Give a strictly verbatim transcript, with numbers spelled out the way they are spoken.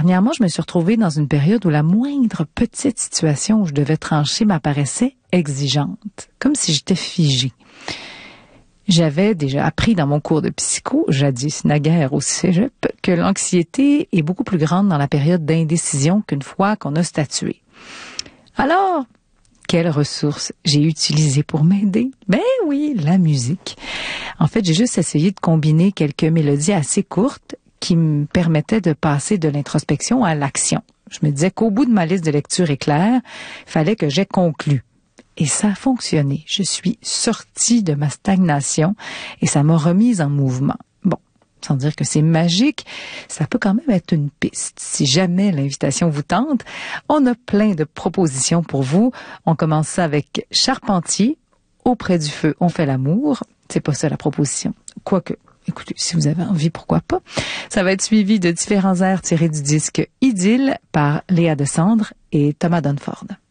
dernièrement, je me suis retrouvée dans une période où la moindre petite situation où je devais trancher m'apparaissait exigeante, comme si j'étais figée. J'avais déjà appris dans mon cours de psycho, jadis naguère au cégep, que l'anxiété est beaucoup plus grande dans la période d'indécision qu'une fois qu'on a statué. Alors, quelles ressources j'ai utilisées pour m'aider? Ben oui, la musique. En fait, j'ai juste essayé de combiner quelques mélodies assez courtes qui me permettaient de passer de l'introspection à l'action. Je me disais qu'au bout de ma liste de lecture éclair, il fallait que j'aie conclu. Et ça a fonctionné. Je suis sortie de ma stagnation et ça m'a remise en mouvement. Bon, sans dire que c'est magique, ça peut quand même être une piste. Si jamais l'invitation vous tente, on a plein de propositions pour vous. On commence ça avec Charpentier, Auprès du feu, on fait l'amour. C'est pas ça la proposition. Quoique, écoutez, si vous avez envie, pourquoi pas. Ça va être suivi de différents airs tirés du disque Idylle par Léa Descendre et Thomas Dunford.